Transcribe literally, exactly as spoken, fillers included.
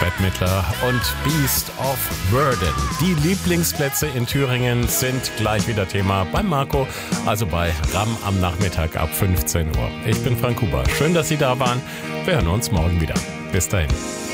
Bette Midler und Beast of Burden. Die Lieblingsplätze in Thüringen sind gleich wieder Thema beim Marco, also bei RAM am Nachmittag ab fünfzehn Uhr. Ich bin Frank Huber. Schön, dass Sie da waren. Wir hören uns morgen wieder. Bis dahin.